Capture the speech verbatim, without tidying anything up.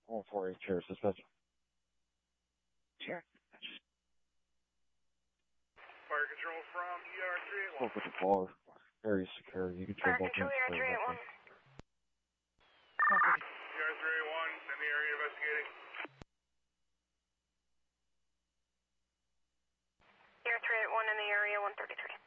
one four eight chair, suspect. Chair. Fire control from E R three eight one. Spoke with the caller. Area secure. You can Fire try both control, E R three eight one. E R three eight one in the area investigating. E R three eight one in the area, one thirty-three.